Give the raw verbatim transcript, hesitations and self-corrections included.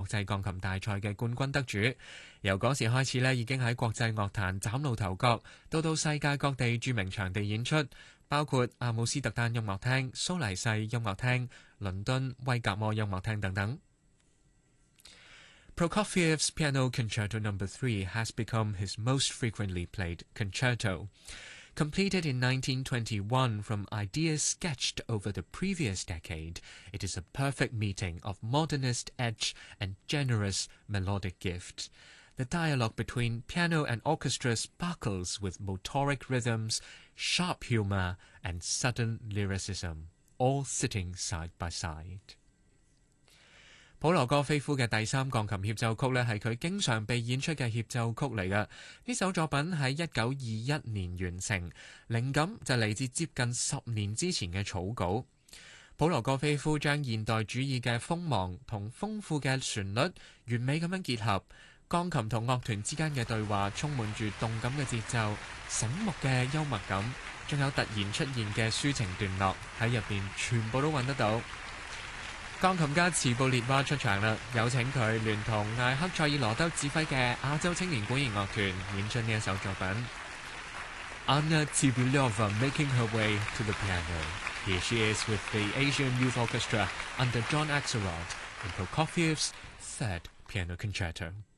際鋼琴大賽嘅冠軍得主。由嗰時開始呢，已經喺國際樂壇嶄露頭角，到到世界各地著名場地演出，包括阿姆斯特丹音樂廳、蘇黎世音樂廳、倫敦威格摩音樂廳等等。Prokofiev's Piano Concerto Number Three has become his most frequently played concerto. Completed in nineteen twenty-one from ideas sketched over the previous decade, it is a perfect meeting of modernist edge and generous melodic gift. The dialogue between piano and orchestra sparkles with motoric rhythms, sharp humor, and sudden lyricism, all sitting side by side. 普羅戈菲夫嘅第三鋼琴協奏曲呢，係佢經常被演出嘅協奏曲嚟嘅。呢首作品喺一九二一年完成，靈感就嚟自接近十年之前嘅草稿。普羅戈菲夫將現代主義嘅鋒芒同豐富嘅旋律完美咁樣結合，鋼琴同樂團之間嘅對話充滿住動感嘅節奏、醒目嘅幽默感，仲有突然出現嘅抒情段落喺入邊，全部都揾得到。鋼琴家茨布列娃出場啦，有請佢聯同艾克塞爾羅德指揮嘅亞洲青年管弦樂團演出呢一首作品。Anna Tsibulova making her way to the piano. Here she is with the Asian Youth Orchestra under John Axelrod in Prokofiev's third piano concerto.